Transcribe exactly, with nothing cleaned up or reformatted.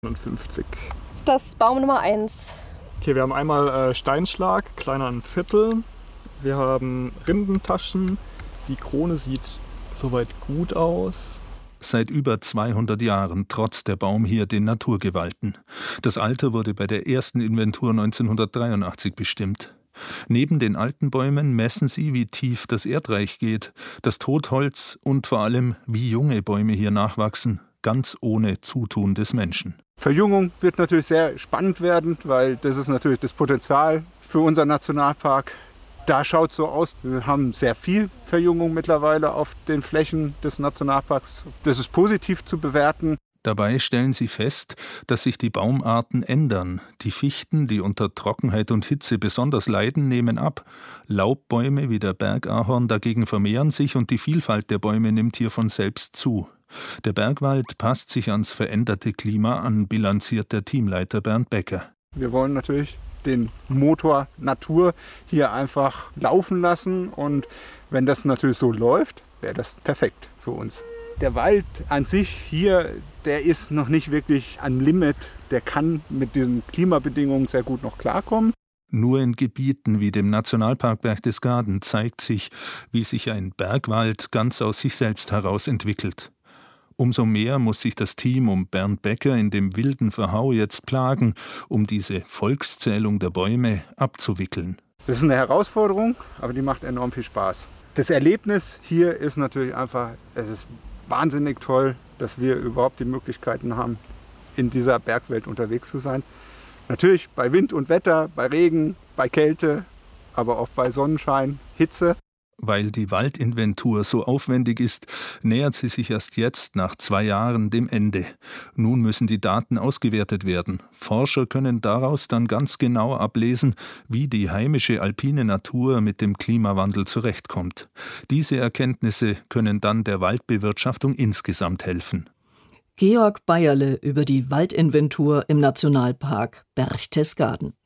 fünfzig. Das ist Baum Nummer eins. Okay, wir haben einmal äh, Steinschlag, kleiner ein Viertel. Wir haben Rindentaschen. Die Krone sieht soweit gut aus. Seit über zweihundert Jahren trotzt der Baum hier den Naturgewalten. Das Alter wurde bei der ersten Inventur neunzehnhundertdreiundachtzig bestimmt. Neben den alten Bäumen messen sie, wie tief das Erdreich geht, das Totholz und vor allem, wie junge Bäume hier nachwachsen, ganz ohne Zutun des Menschen. Verjüngung wird natürlich sehr spannend werden, weil das ist natürlich das Potenzial für unseren Nationalpark. Da schaut es so aus, wir haben sehr viel Verjüngung mittlerweile auf den Flächen des Nationalparks. Das ist positiv zu bewerten. Dabei stellen sie fest, dass sich die Baumarten ändern. Die Fichten, die unter Trockenheit und Hitze besonders leiden, nehmen ab. Laubbäume wie der Bergahorn dagegen vermehren sich und die Vielfalt der Bäume nimmt hier von selbst zu. Der Bergwald passt sich ans veränderte Klima an, bilanziert der Teamleiter Bernd Becker. Wir wollen natürlich den Motor Natur hier einfach laufen lassen und wenn das natürlich so läuft, wäre das perfekt für uns. Der Wald an sich hier, der ist noch nicht wirklich am Limit, der kann mit diesen Klimabedingungen sehr gut noch klarkommen. Nur in Gebieten wie dem Nationalpark Berchtesgaden zeigt sich, wie sich ein Bergwald ganz aus sich selbst heraus entwickelt. Umso mehr muss sich das Team um Bernd Becker in dem wilden Verhau jetzt plagen, um diese Volkszählung der Bäume abzuwickeln. Das ist eine Herausforderung, aber die macht enorm viel Spaß. Das Erlebnis hier ist natürlich einfach, es ist wahnsinnig toll, dass wir überhaupt die Möglichkeiten haben, in dieser Bergwelt unterwegs zu sein. Natürlich bei Wind und Wetter, bei Regen, bei Kälte, aber auch bei Sonnenschein, Hitze. Weil die Waldinventur so aufwendig ist, nähert sie sich erst jetzt, nach zwei Jahren, dem Ende. Nun müssen die Daten ausgewertet werden. Forscher können daraus dann ganz genau ablesen, wie die heimische alpine Natur mit dem Klimawandel zurechtkommt. Diese Erkenntnisse können dann der Waldbewirtschaftung insgesamt helfen. Georg Beierle über die Waldinventur im Nationalpark Berchtesgaden.